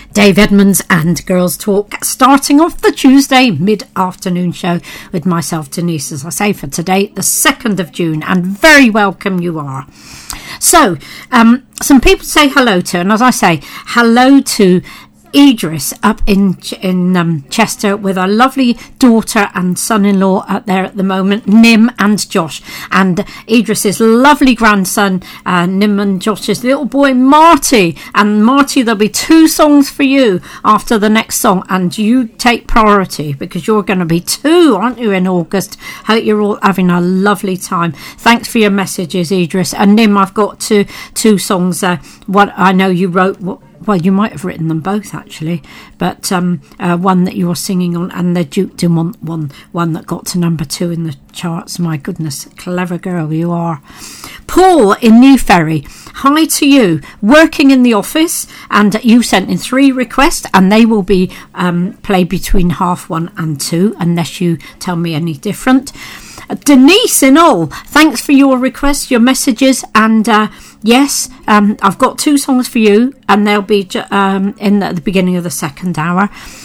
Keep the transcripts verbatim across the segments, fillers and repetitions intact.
Dave Edmonds and Girls Talk, starting off the Tuesday mid-afternoon show with myself, Denise, as I say, for today, the second of June, and very welcome you are. So, um, some people say hello to, and as I say, hello to Idris up in in um, Chester with our lovely daughter and son-in-law out there at the moment, Nim and Josh, and Idris's lovely grandson, uh, Nim and Josh's little boy Marty. And Marty, there'll be two songs for you after the next song, and you take priority because you're going to be two, aren't you, in August? Hope you're all having a lovely time. Thanks for your messages, Idris. And Nim, I've got two two songs. Uh, what I know you wrote. What, Well, you might have written them both, actually, but um, uh, one that you're singing on, and the Duke Dumont one, one that got to number two in the charts. My goodness, clever girl you are. Paul in New Ferry, hi to you. Working in the office, and you sent in three requests, and they will be um, played between half one and two, unless you tell me any different. Uh, Denise in all, thanks for your requests, your messages, and uh, yes, um, I've got two songs for you, and they'll be um, in at the beginning of the second hour,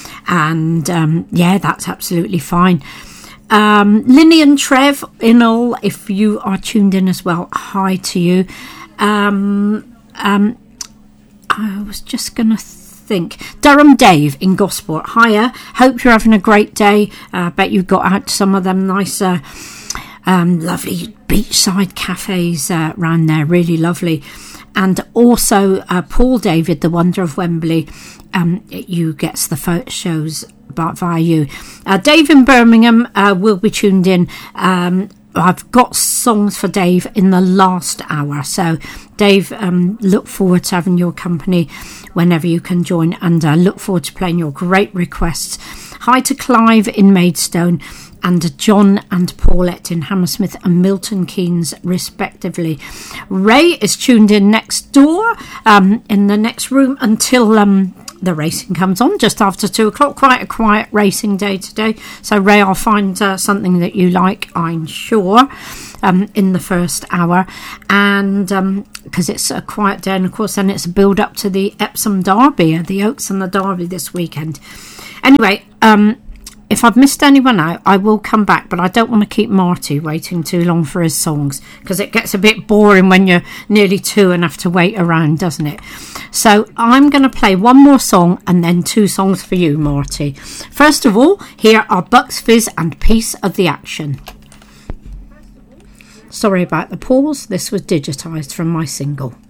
and um, yeah, that's absolutely fine. Um, Linny and Trev in all, if you are tuned in as well, hi to you. Um, um, I was just going to think. Durham Dave in Gosport, hiya, hope you're having a great day. I uh, bet you got out some of them nice uh, um, lovely beachside cafes uh, around there, really lovely. And also uh, Paul David, the Wonder of Wembley, um, you gets the photo shows via you. uh, Dave in Birmingham uh, will be tuned in. um, I've got songs for Dave in the last hour, so Dave, um, look forward to having your company whenever you can join, and uh, look forward to playing your great requests. Hi to Clive in Maidstone, and John and Paulette in Hammersmith and Milton Keynes respectively. Ray is tuned in next door, um, in the next room until um, the racing comes on just after two o'clock. Quite a quiet racing day today, so Ray, I'll find uh, something that you like, I'm sure, um, in the first hour, and because um, it's a quiet day, and of course then it's a build up to the Epsom Derby, the Oaks and the Derby this weekend. Anyway, um if I've missed anyone out, I will come back, but I don't want to keep Marty waiting too long for his songs, because it gets a bit boring when you're nearly two and have to wait around, doesn't it? So I'm going to play one more song and then two songs for you, Marty. First of all, here are Bucks Fizz and Piece of the Action. Sorry about the pause, this was digitised from my single.